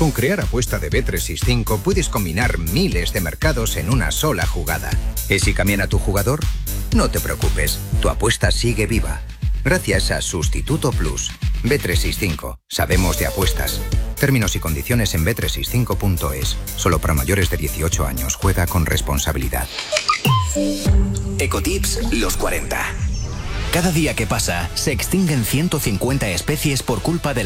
Con Crear Apuesta de Bet365 puedes combinar miles de mercados en una sola jugada. ¿Y si cambian a tu jugador? No te preocupes, tu apuesta sigue viva. Gracias a Sustituto Plus. Bet365. Sabemos de apuestas. Términos y condiciones en bet365.es. Solo para mayores de 18 años. Juega con responsabilidad. Ecotips los 40. Cada día que pasa, se extinguen 150 especies por culpa de